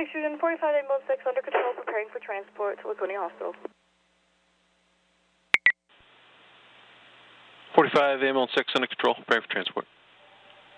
Six Fusion 45 ambulance 6 under control, preparing for transport to Laconia Hospital. 45 ambulance 6 under control, preparing for transport.